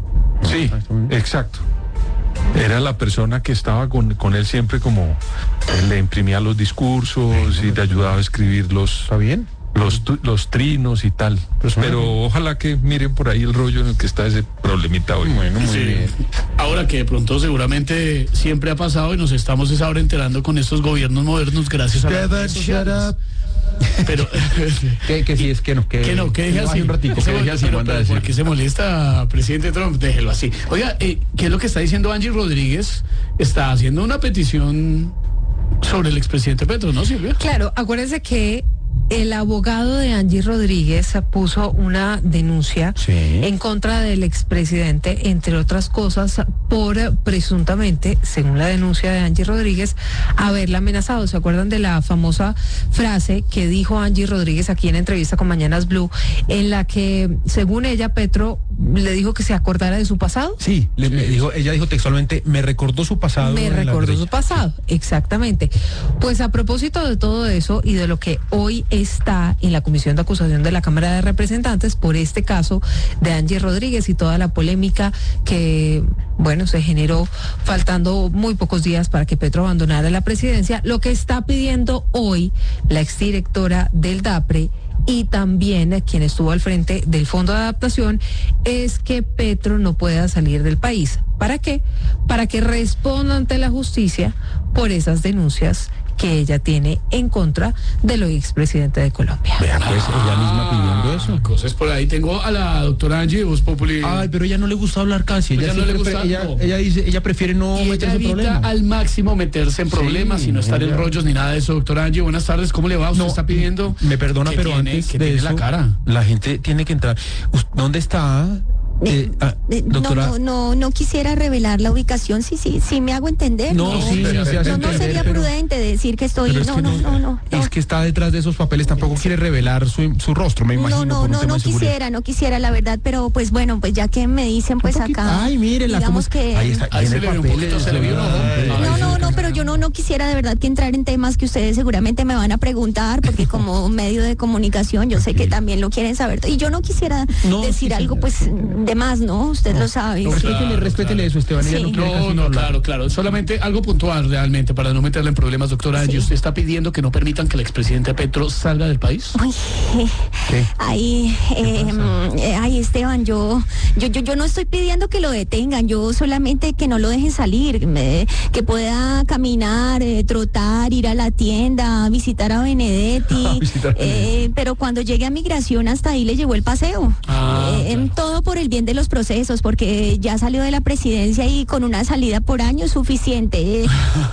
Sí, exacto. Era la persona que estaba con, con él siempre como eh, le imprimía los discursos y le ayudaba a escribir los, ¿Está bien? los, tu- los trinos y tal. Persona Pero bien. ojalá que miren por ahí el rollo en el que está ese problemita hoy. Bueno, muy Sí. bien. Ahora que de pronto seguramente siempre ha pasado y nos estamos es ahora enterando con estos gobiernos modernos gracias a las Kevin, redes shut sociales. up. Pero Que, que sí es que no, que, que no, que deje baje así. un ratico, Ese que deje momento, así, pero- manda a pero decir. ¿por qué se molesta, presidente Trump? Déjelo así. Oiga, eh, ¿qué es lo que está diciendo Angie Rodríguez? Está haciendo una petición sobre el expresidente Petro, ¿no, Silvia? Claro, acuérdense que el abogado de Angie Rodríguez puso una denuncia Sí. en contra del expresidente, entre otras cosas, por eh, presuntamente, según la denuncia de Angie Rodríguez, haberla amenazado. ¿Se acuerdan de la famosa frase que dijo Angie Rodríguez aquí en entrevista con Mañanas Blue, en la que, según ella, Petro le dijo que se acordara de su pasado? Sí, le, me dijo, ella dijo textualmente, me recordó su pasado. Me en la recordó su guerrilla. pasado, exactamente. Pues a propósito de todo eso y de lo que hoy está en la Comisión de Acusación de la Cámara de Representantes por este caso de Angie Rodríguez y toda la polémica que, bueno, se generó faltando muy pocos días para que Petro abandonara la presidencia, lo que está pidiendo hoy la exdirectora del DAPRE y también quien estuvo al frente del Fondo de Adaptación es que Petro no pueda salir del país. ¿Para qué? Para que responda ante la justicia por esas denuncias que ella tiene en contra del hoy expresidente de Colombia. Vea, pues ella misma pidiendo eso. Cosas por ahí. Tengo a la doctora Angie de Voz Populi. Ay, pero ella no le gusta hablar casi. Pues Ella, ya no le siempre gusta, pre- ella, no. ella dice, ella prefiere no Y ella meterse en evita problemas. al máximo meterse en problemas Sí, y no estar en ella- rollos ni nada de eso. Doctora Angie, buenas tardes. ¿Cómo le va? Usted No, está pidiendo. Me perdona, que pero tiene- antes que de tiene eso, la cara. la gente tiene que entrar. Us- ¿Dónde está Eh, ah, Eh, doctora. No, no, no, no quisiera revelar la ubicación, sí, sí, sí me hago entender. No, sí, se hace no, no entender, sería pero- prudente decir que estoy, pero es no, que no, no, no, Es que está detrás de esos papeles, tampoco quiere revelar su, su rostro, me imagino. no, no, por un no, tema no de seguridad. quisiera, no quisiera la verdad, pero pues bueno, pues ya que me dicen pues acá, Ay, mírela, cómo digamos es- que, ahí está, Ahí tiene se le ve un papeles, poquito, se le vio un ojo. no, no, no, pero yo no, no quisiera de verdad que entrar en temas que ustedes seguramente me van a preguntar, porque como medio de comunicación, yo sé que también lo quieren saber, y yo no quisiera No, decir sí, algo pues de más, ¿no? Usted lo sabe. No, sí. respétele, respétele eso, Esteban. ella Sí. no quiere No, casi no, hablar. claro, claro. Solamente algo puntual realmente para no meterle en problemas, doctora Angie. ¿Usted está pidiendo que no permitan que el expresidente Petro salga del país? Uy, ay, eh, eh, ay, Esteban, yo, yo, yo, yo no estoy pidiendo que lo detengan, yo solamente que no lo dejen salir, me- que pueda caminar, eh, trotar, ir a la tienda, visitar a Benedetti, Visitar a eh, pero cuando llegue a migración hasta ahí le llegó el paseo. Ah, Eh, em, todo por el bien de los procesos, porque ya salió de la presidencia y con una salida por año es suficiente. Eh,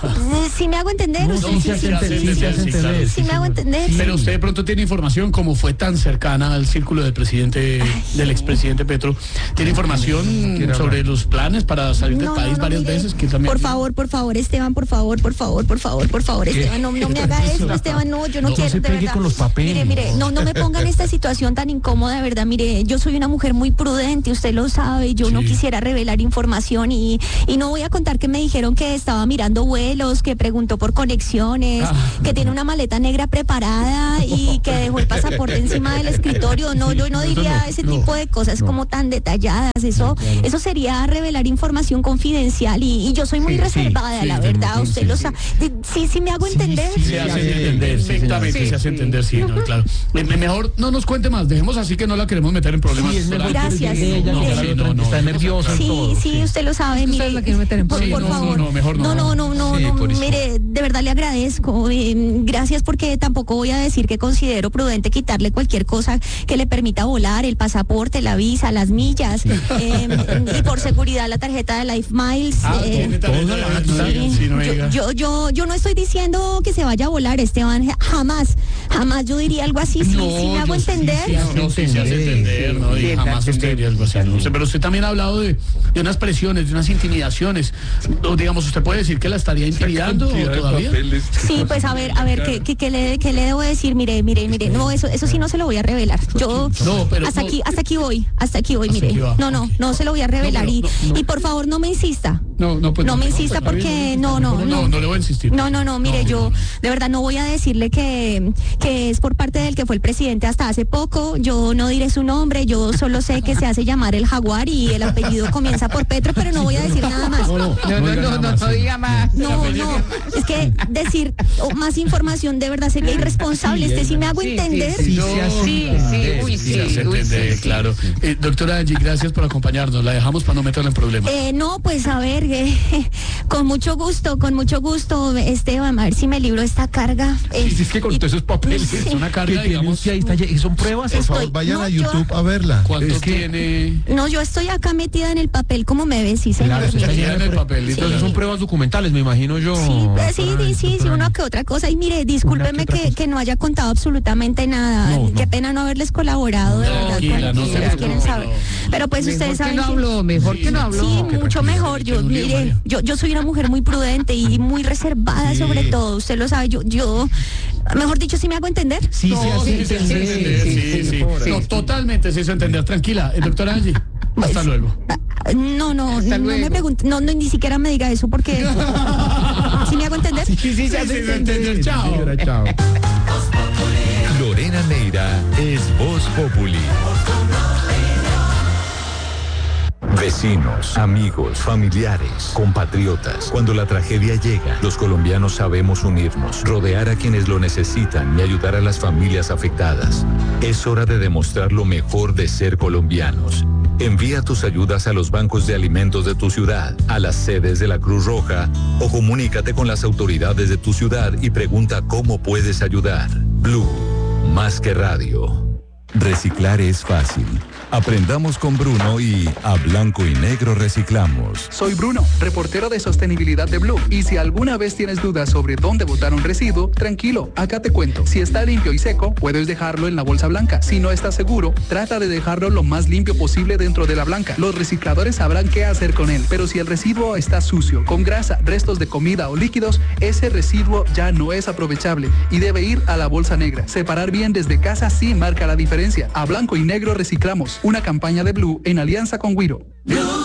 si me hago entender, No, usted sí, sí, se hace sí, entender, sí, sí, se hace sí, entender, sí, sí, me hago señora. entender. Pero usted de pronto tiene información, como fue tan cercana al círculo del presidente, del expresidente Petro, tiene información Quiere sobre hablar. los planes para salir del No, país no, no, varias mire, veces. Que también por favor, por favor, Esteban, por favor, por favor, por favor, por favor, Esteban, no, no me haga eso, Esteban, no, yo no, No quiero, se de pegue verdad. con los papeles. Mire, mire, no, no me ponga en esta situación tan incómoda, de verdad, mire, yo soy una mujer muy prudente, usted lo sabe, yo no Sí. quisiera revelar información y, y no voy a contar que me dijeron que estaba mirando vuelos, que preguntó por conexiones, Ah. que tiene una maleta negra preparada y que dejó el pasaporte encima del escritorio, no, yo no diría ese tipo de cosas como tan detalladas, eso, eso sería revelar información confidencial y, y yo soy muy Sí, reservada, sí, la sí, verdad, sí, usted sí, lo sí. sabe. De- Sí, sí me hago entender. Se hace entender, perfectamente, se hace entender, sí, no, claro. Me- me- Mejor no nos cuente más, dejemos así que no la queremos meter en problemas. Sí, es mejor doctora. Gracias, que ella, mire. no, Sí, no, no, no, está no, nerviosa y Sí, todo. sí, usted lo sabe, mire. Ustedes la quieren meter en por, Sí, por no, favor. no, no, mejor no. No, no, no, no, Sí, no, por eso. mire, de verdad le agradezco. eh, gracias porque tampoco voy a decir que considero prudente quitarle cualquier cosa que le permita volar, el pasaporte, la visa, las millas, eh, y por seguridad la tarjeta de Life Miles. Ah, eh, tiene tarjeta de todas la- Sí, sí, no me yo, diga. yo, yo, yo no estoy diciendo que se vaya a volar, Esteban, jamás, jamás yo diría algo así, sí, No, sí me hago yo sí, entender. Sí, sí, no, sí, se hace entender, ¿no? Y Sí, jamás se usted diría algo así. ¿no? Pero usted también ha hablado de, de unas presiones, de unas intimidaciones. O, digamos, ¿usted puede decir que la estaría intimidando Cantidad de todavía? papeles. Sí, pues a ver, a ver, ¿qué, qué, qué le, qué le debo decir? Mire, mire, mire, no, eso, eso sí no se lo voy a revelar. Yo No, pero hasta no. aquí, hasta aquí voy, hasta aquí voy, Hasta mire. aquí va. No, no, no se lo voy a revelar No, y, pero no, no. y por favor no me insista. No, no, pues No me insista está bien, porque no, no, no, no, no le voy a insistir. No, no, no, mire, No, yo no, no. de verdad no voy a decirle que, que es por parte del que fue el presidente hasta hace poco. Yo no diré su nombre, yo solo sé que se hace llamar el Jaguar y el apellido comienza por Petro, pero no voy a decir nada más. No, no, No, no, diga no, nada no, más, no sí. diga más. No, no, es que decir oh, más información de verdad sería irresponsable. Este sí me hago Sí, sí, entender. sí, Sí, se hace sí, entender, sí, uy, sí, sí, Se hace uy, entender, sí, sí. claro. Eh, doctora Angie, gracias por acompañarnos. La dejamos para no meterla en problemas. Eh, no, pues a ver, eh, con mucho gusto, con mucho gusto, Esteban, a ver si me libro esta carga. Eh, Sí, sí, es que con y- todos esos papeles, Sí. es una carga, Que tiene digamos, un- que ahí está, ya- son pruebas. Por favor, Estoy- vayan no, a yo- YouTube a verla. ¿Cuánto es que- tiene? No, yo estoy acá metida en el papel, como me ves, sí, señor. Claro, se está Está llena en de el pruebas. papel. Entonces son pruebas documentales, me imagino yo. Sí, pues, sí, doctora- sí, sí, sí, doctora una Angie. que otra cosa. Y mire, discúlpeme otra que, cosa. que no haya contado absolutamente nada. No, no. Qué pena no haberles colaborado, de No, verdad, tranquila, con no lo que se ustedes quieren preocupe, saber. no. Pero pues Mejor ustedes que saben no que- habló, mejor que no habló. Sí, que mucho tranquila, mejor. Yo, que no lío, mire, María. yo, yo soy una mujer muy prudente y muy reservada Sí. sobre todo. Usted lo sabe, yo, yo, mejor dicho, ¿sí me hago entender? Sí, No, se hace sí, se hace entender. entender, sí, sí, sí. doctora. No, totalmente se hizo entender. Tranquila, eh, doctora Angie. Hasta luego. Ah, No, no, Hasta no luego. me pregunte, no, no, ni siquiera me diga eso porque ¿sí me hago entender? Sí, sí, se Sí, hace sí, se entender. entiende. Chao. Señora, chao. Lorena Neira es Voz Populi. Vecinos, amigos, familiares, compatriotas. Cuando la tragedia llega, los colombianos sabemos unirnos, rodear a quienes lo necesitan y ayudar a las familias afectadas. Es hora de demostrar lo mejor de ser colombianos. Envía tus ayudas a los bancos de alimentos de tu ciudad, a las sedes de la Cruz Roja o comunícate con las autoridades de tu ciudad y pregunta cómo puedes ayudar. Blue, más que radio. Reciclar es fácil. Aprendamos con Bruno y a blanco y negro reciclamos. Soy Bruno, reportero de sostenibilidad de Blue. Y si alguna vez tienes dudas sobre dónde botar un residuo, tranquilo, acá te cuento. Si está limpio y seco, puedes dejarlo en la bolsa blanca. Si no estás seguro, trata de dejarlo lo más limpio posible dentro de la blanca. Los recicladores sabrán qué hacer con él. Pero si el residuo está sucio, con grasa, restos de comida o líquidos, ese residuo ya no es aprovechable y debe ir a la bolsa negra. Separar bien desde casa sí marca la diferencia. A blanco y negro reciclamos. Una campaña de Blue en alianza con Wiro.